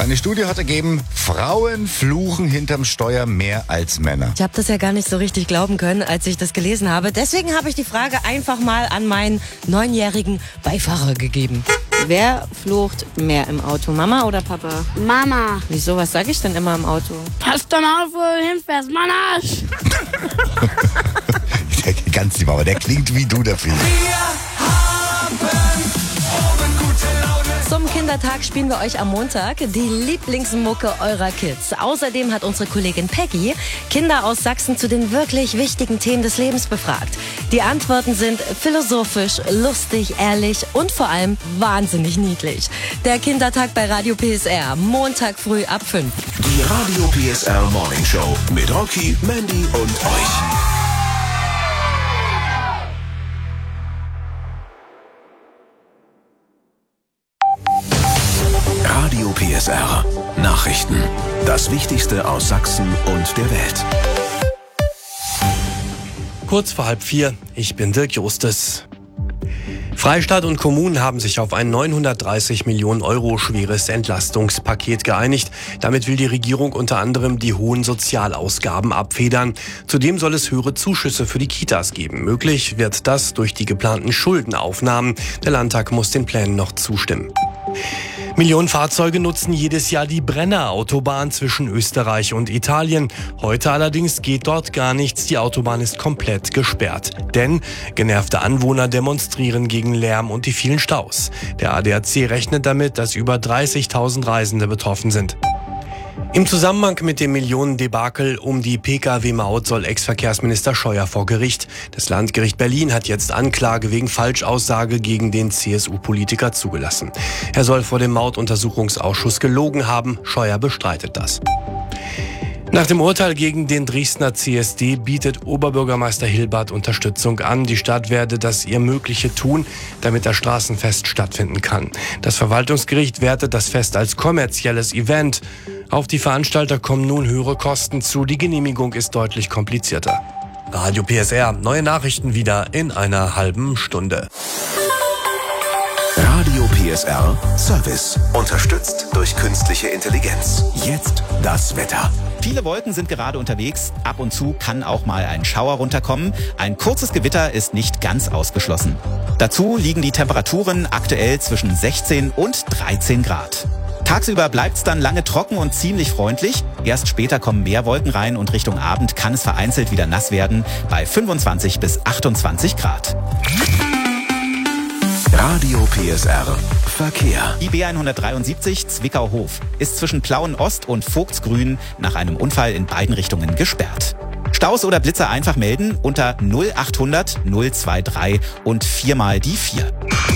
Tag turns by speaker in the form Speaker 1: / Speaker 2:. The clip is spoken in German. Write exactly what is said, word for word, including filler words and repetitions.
Speaker 1: Eine Studie hat ergeben, Frauen fluchen hinterm Steuer mehr als Männer.
Speaker 2: Ich habe das ja gar nicht so richtig glauben können, als ich das gelesen habe. Deswegen habe ich die Frage einfach mal an meinen neunjährigen Beifahrer gegeben. Wer flucht mehr im Auto, Mama oder Papa?
Speaker 3: Mama.
Speaker 2: Wieso, was sage ich denn immer im Auto?
Speaker 3: Pass doch mal auf, wo du hinfährst, Mann Arsch.
Speaker 1: Der, ganz lieb, aber der klingt wie du dafür.
Speaker 2: Zum Kindertag spielen wir euch am Montag die Lieblingsmucke eurer Kids. Außerdem hat unsere Kollegin Peggy Kinder aus Sachsen zu den wirklich wichtigen Themen des Lebens befragt. Die Antworten sind philosophisch, lustig, ehrlich und vor allem wahnsinnig niedlich. Der Kindertag bei Radio P S R, Montag früh ab fünf.
Speaker 4: Die Radio P S R Morning Show mit Rocky, Mandy und euch. Radio P S R. Nachrichten. Das Wichtigste aus Sachsen und der Welt.
Speaker 5: Kurz vor halb vier, ich bin Dirk Justes. Freistaat und Kommunen haben sich auf ein neunhundertdreißig Millionen Euro schweres Entlastungspaket geeinigt. Damit will die Regierung unter anderem die hohen Sozialausgaben abfedern. Zudem soll es höhere Zuschüsse für die Kitas geben. Möglich wird das durch die geplanten Schuldenaufnahmen. Der Landtag muss den Plänen noch zustimmen. Millionen Fahrzeuge nutzen jedes Jahr die Brenner-Autobahn zwischen Österreich und Italien. Heute allerdings geht dort gar nichts. Die Autobahn ist komplett gesperrt. Denn genervte Anwohner demonstrieren gegen Lärm und die vielen Staus. Der A D A C rechnet damit, dass über dreißigtausend Reisende betroffen sind. Im Zusammenhang mit dem Millionendebakel um die Pkw-Maut soll Ex-Verkehrsminister Scheuer vor Gericht. Das Landgericht Berlin hat jetzt Anklage wegen Falschaussage gegen den C S U-Politiker zugelassen. Er soll vor dem Mautuntersuchungsausschuss gelogen haben. Scheuer bestreitet das. Nach dem Urteil gegen den Dresdner C S D bietet Oberbürgermeister Hilbert Unterstützung an. Die Stadt werde das ihr Mögliche tun, damit das Straßenfest stattfinden kann. Das Verwaltungsgericht wertet das Fest als kommerzielles Event. Auf die Veranstalter kommen nun höhere Kosten zu. Die Genehmigung ist deutlich komplizierter. Radio P S R, neue Nachrichten wieder in einer halben Stunde.
Speaker 4: Radio P S R Service. Unterstützt durch künstliche Intelligenz. Jetzt das Wetter.
Speaker 6: Viele Wolken sind gerade unterwegs. Ab und zu kann auch mal ein Schauer runterkommen. Ein kurzes Gewitter ist nicht ganz ausgeschlossen. Dazu liegen die Temperaturen aktuell zwischen sechzehn und dreizehn Grad. Tagsüber bleibt's dann lange trocken und ziemlich freundlich. Erst später kommen mehr Wolken rein und Richtung Abend kann es vereinzelt wieder nass werden bei fünfundzwanzig bis achtundzwanzig Grad.
Speaker 4: Radio P S R Verkehr.
Speaker 6: Die B hundertdreiundsiebzig Zwickau-Hof ist zwischen Plauen-Ost und Vogtsgrün nach einem Unfall in beiden Richtungen gesperrt. Staus oder Blitzer einfach melden unter null achthundert null drei drei und viermal die vier.